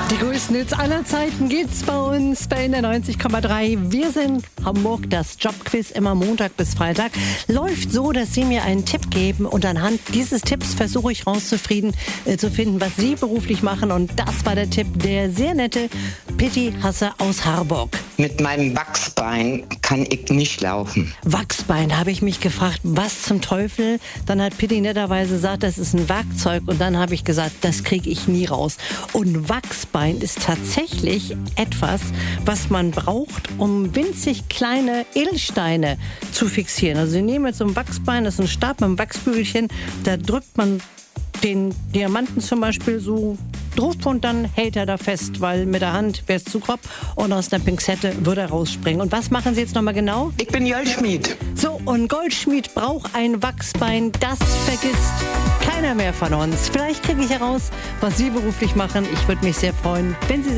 Die größten Hits aller Zeiten gibt's bei uns bei der 90,3. Wir sind Hamburg, das Jobquiz immer Montag bis Freitag. Läuft so, dass Sie mir einen Tipp geben und anhand dieses Tipps versuche ich rauszufinden, was Sie beruflich machen. Und das war der Tipp der sehr nette Pitti Hasse aus Harburg. Mit meinem Wachsbein kann ich nicht laufen. Wachsbein, habe ich mich gefragt, was zum Teufel? Dann hat Pitti netterweise gesagt, das ist ein Werkzeug. Und dann habe ich gesagt, das kriege ich nie raus. Und Wachsbein ist tatsächlich etwas, was man braucht, um winzig kleine Edelsteine zu fixieren. Also Sie nehmen jetzt so ein Wachsbein, das ist ein Stab mit einem Wachsbügelchen, da drückt man den Diamanten zum Beispiel so drauf und dann hält er da fest, weil mit der Hand wäre es zu grob und aus der Pinzette würde er rausspringen. Und was machen Sie jetzt nochmal genau? Ich bin Goldschmied. So, und Goldschmied braucht ein Wachsbein, das vergisst keiner mehr von uns. Vielleicht kriege ich heraus, was Sie beruflich machen. Ich würde mich sehr freuen, wenn Sie